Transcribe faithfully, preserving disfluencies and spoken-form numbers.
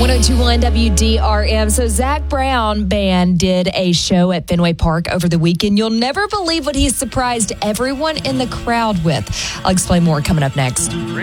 ten twenty-one W D R M. So Zach Brown Band did a show at Fenway Park over the weekend. You'll never believe what he surprised everyone in the crowd with. I'll explain more coming up next.